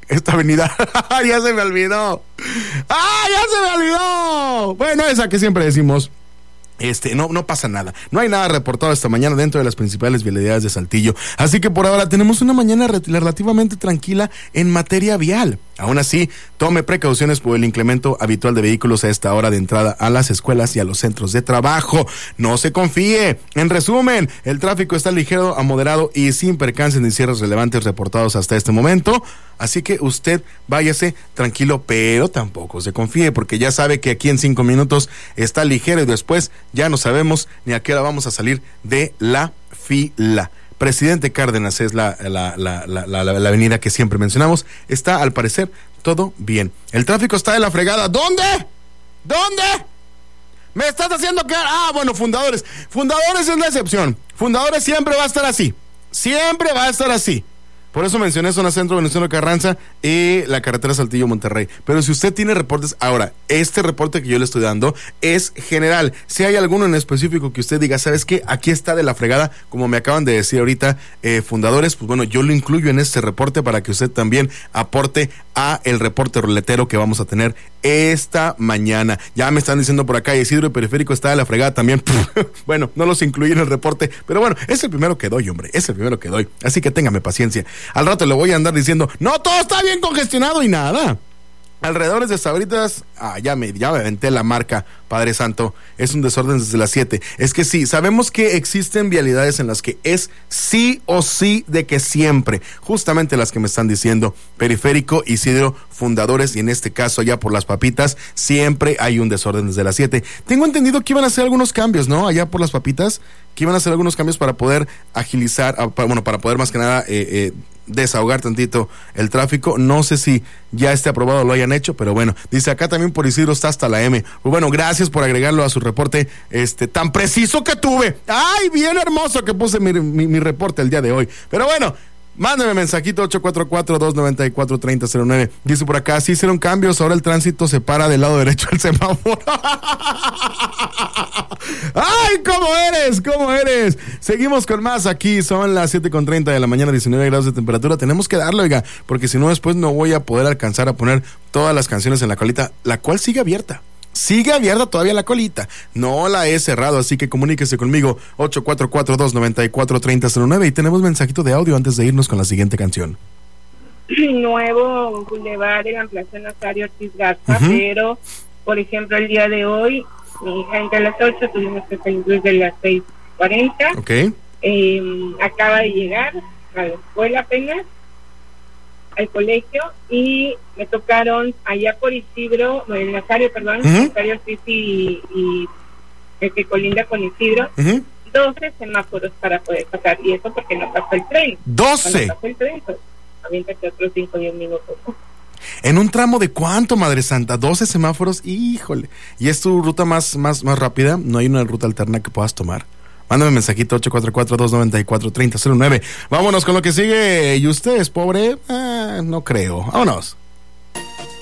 esta avenida. Ya se me olvidó. Ya se me olvidó. Bueno, esa que siempre decimos. No pasa nada. No hay nada reportado esta mañana dentro de las principales vialidades de Saltillo. Así que por ahora tenemos una mañana relativamente tranquila en materia vial. Aún así, tome precauciones por el incremento habitual de vehículos a esta hora de entrada a las escuelas y a los centros de trabajo. No se confíe. En resumen, el tráfico está ligero a moderado y sin percances ni cierres relevantes reportados hasta este momento. Así que usted váyase tranquilo, pero tampoco se confíe, porque ya sabe que aquí en 5 minutos está ligero y después ya no sabemos ni a qué hora vamos a salir de la fila. Presidente Cárdenas es la avenida que siempre mencionamos. Está, al parecer, todo bien. El tráfico está de la fregada. ¿Dónde? ¿Me estás haciendo quedar? Bueno, Fundadores. Fundadores es la excepción. Fundadores siempre va a estar así. Siempre va a estar así. Por eso mencioné zona centro Venustiano Carranza y la carretera Saltillo-Monterrey. Pero si usted tiene reportes, ahora, este reporte que yo le estoy dando es general. Si hay alguno en específico que usted diga, ¿sabes qué? Aquí está de la fregada, como me acaban de decir ahorita, Fundadores, pues bueno, yo lo incluyo en este reporte para que usted también aporte a el reporte ruletero que vamos a tener esta mañana. Ya me están diciendo por acá, Isidro y Periférico está de la fregada también. Bueno, no los incluí en el reporte, pero bueno, es el primero que doy, hombre, es el primero que doy. Así que téngame paciencia. Al rato le voy a andar diciendo, no, todo está bien congestionado y nada. Alrededores de Sabritas, ya me aventé la marca, Padre Santo, es un desorden desde las 7. Es que sí, sabemos que existen vialidades en las que es sí o sí de que siempre, justamente las que me están diciendo, Periférico, Isidro, Fundadores, y en este caso allá por Las Papitas, siempre hay un desorden desde las 7. Tengo entendido que iban a hacer algunos cambios, ¿no? Allá por Las Papitas, que iban a hacer algunos cambios para poder agilizar, para poder más que nada desahogar tantito el tráfico. No sé si ya esté aprobado o lo hayan hecho, pero bueno, dice acá también por Isidro está hasta la M. Pues bueno, gracias por agregarlo a su reporte tan preciso que tuve. Ay, bien hermoso que puse mi reporte el día de hoy. Pero bueno, mándeme mensajito 844-294-3009. Dice por acá, sí hicieron cambios, ahora el tránsito se para del lado derecho del semáforo. ¡Ay, cómo eres! Seguimos con más aquí, son las 7:30 de la mañana, 19 grados de temperatura. Tenemos que darle, oiga, porque si no después no voy a poder alcanzar a poner todas las canciones en la colita, la cual sigue abierta. Sigue abierta todavía la colita, no la he cerrado, así que comuníquese conmigo 844-294-3009 y tenemos mensajito de audio antes de irnos con la siguiente canción. Nuevo bulevar de la Plaza Nazario Ortiz Garza, pero por ejemplo el día de hoy mi hija entra a las 8, tuvimos que salir desde las 6:40. Okay. Acaba de llegar a la escuela apenas, al colegio, y me tocaron allá por Isidro, el Nazario, Nazario Ortiz y el que colinda con Isidro, 12 semáforos para poder pasar, y eso porque no pasó el tren. 12. Cuando pasó el tren, pues aviéntate otros 5 o 10 minutos. ¿En un tramo de cuánto, Madre Santa? 12 semáforos, híjole. ¿Y es tu ruta más rápida? ¿No hay una ruta alterna que puedas tomar? Mándame mensajito 844-294-3009. Vámonos con lo que sigue. ¿Y usted es pobre? No creo. Vámonos.